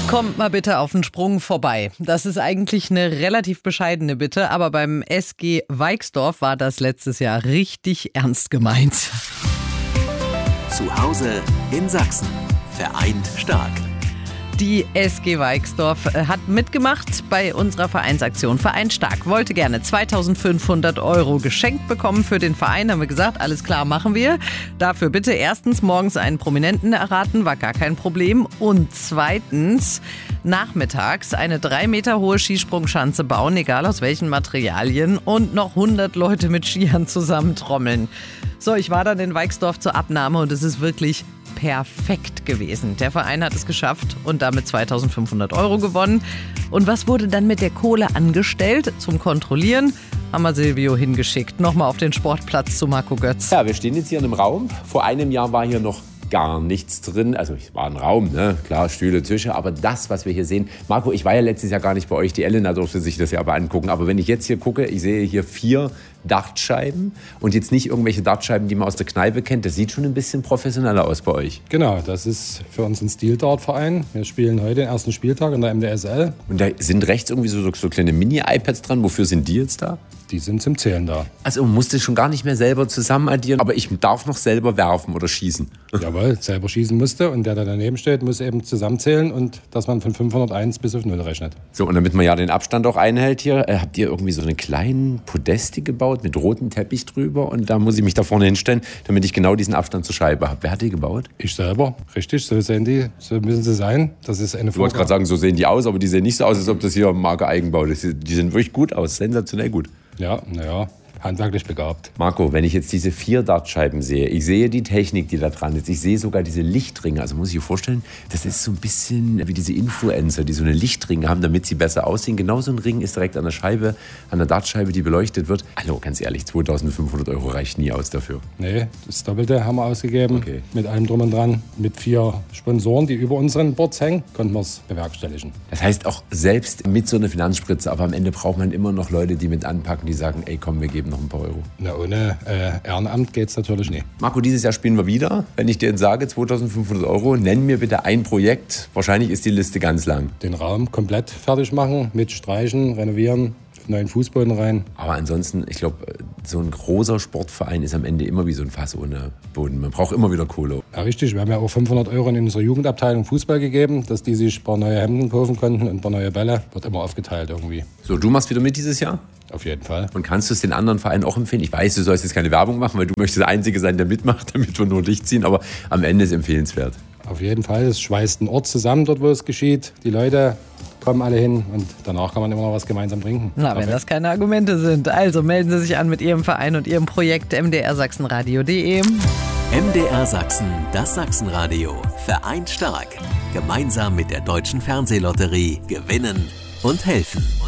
Kommt mal bitte auf den Sprung vorbei. Das ist eigentlich eine relativ bescheidene Bitte, aber beim SG Weixdorf war das letztes Jahr richtig ernst gemeint. Zu Hause in Sachsen. Vereint stark. Die SG Weixdorf hat mitgemacht bei unserer Vereinsaktion Vereint stark. Wollte gerne 2.500 € geschenkt bekommen für den Verein. Haben wir gesagt, alles klar, machen wir. Dafür bitte erstens morgens einen Prominenten erraten, war gar kein Problem. Und zweitens nachmittags eine 3 Meter hohe Skisprungschanze bauen, egal aus welchen Materialien. Und noch 100 Leute mit Skiern zusammentrommeln. So, ich war dann in Weixdorf zur Abnahme und es ist wirklich perfekt gewesen. Der Verein hat es geschafft und damit 2.500 € gewonnen. Und was wurde dann mit der Kohle angestellt? Zum Kontrollieren haben wir Silvio hingeschickt. Nochmal auf den Sportplatz zu Marco Götz. Ja, wir stehen jetzt hier in einem Raum. Vor einem Jahr war hier noch gar nichts drin. Also es war ein Raum, ne? Klar, Stühle, Tische. Aber das, was wir hier sehen, Marco, ich war ja letztes Jahr gar nicht bei euch. Die Elena durfte sich das ja aber angucken. Aber wenn ich jetzt hier gucke, ich sehe hier 4 Dartscheiben und jetzt nicht irgendwelche Dartscheiben, die man aus der Kneipe kennt. Das sieht schon ein bisschen professioneller aus bei euch. Genau, das ist für uns ein Stil-Dart-Verein. Wir spielen heute den ersten Spieltag in der MDSL. Und da sind rechts irgendwie so kleine Mini-iPads dran. Wofür sind die jetzt da? Die sind zum Zählen da. Also man muss das schon gar nicht mehr selber zusammen addieren, aber ich darf noch selber werfen oder schießen. Jawohl, selber schießen musste und der da daneben steht, muss eben zusammenzählen und dass man von 501 bis auf 0 rechnet. So, und damit man ja den Abstand auch einhält hier, habt ihr irgendwie so eine kleinen Podeste gebaut mit rotem Teppich drüber und da muss ich mich da vorne hinstellen, damit ich genau diesen Abstand zur Scheibe habe. Wer hat die gebaut? Ich selber, richtig, so sehen die, so müssen sie sein. Das ist eine Du wolltest gerade sagen, so sehen die aus, aber die sehen nicht so aus, als ob das hier Marke Eigenbau ist. Die sehen wirklich gut aus, sensationell gut. Ja, naja, handwerklich begabt. Marco, wenn ich jetzt diese 4 Dartscheiben sehe, ich sehe die Technik, die da dran ist, ich sehe sogar diese Lichtringe, also muss ich mir vorstellen, das ist so ein bisschen wie diese Influencer, die so eine Lichtringe haben, damit sie besser aussehen. Genau so ein Ring ist direkt an der Scheibe, an der Dartscheibe, die beleuchtet wird. Also ganz ehrlich, 2.500 € reicht nie aus dafür. Nee, das Doppelte haben wir ausgegeben, okay. Mit allem drum und dran. Mit 4 Sponsoren, die über unseren Boards hängen, konnten wir es bewerkstelligen. Das heißt auch selbst mit so einer Finanzspritze, aber am Ende braucht man immer noch Leute, die mit anpacken, die sagen, ey komm, wir geben noch ein paar Euro. Na, ohne Ehrenamt geht es natürlich nicht. Marco, dieses Jahr spielen wir wieder. Wenn ich dir jetzt sage, 2.500 €, nenn mir bitte ein Projekt. Wahrscheinlich ist die Liste ganz lang. Den Raum komplett fertig machen, mit Streichen, renovieren, neuen Fußboden rein. Aber ansonsten, ich glaube, so ein großer Sportverein ist am Ende immer wie so ein Fass ohne Boden. Man braucht immer wieder Kohle. Ja, richtig. Wir haben ja auch 500 € in unserer Jugendabteilung Fußball gegeben, dass die sich ein paar neue Hemden kaufen konnten und ein paar neue Bälle. Wird immer aufgeteilt irgendwie. So, du machst wieder mit dieses Jahr? Auf jeden Fall. Und kannst du es den anderen Vereinen auch empfehlen? Ich weiß, du sollst jetzt keine Werbung machen, weil du möchtest der Einzige sein, der mitmacht, damit wir nur dich ziehen. Aber am Ende ist es empfehlenswert. Auf jeden Fall. Es schweißt einen Ort zusammen, dort wo es geschieht. Die Leute kommen alle hin und danach kann man immer noch was gemeinsam trinken. Na, wenn das keine Argumente sind. Also melden Sie sich an mit Ihrem Verein und Ihrem Projekt mdrsachsenradio.de. MDR Sachsen, das Sachsenradio. Vereint stark. Gemeinsam mit der Deutschen Fernsehlotterie gewinnen und helfen.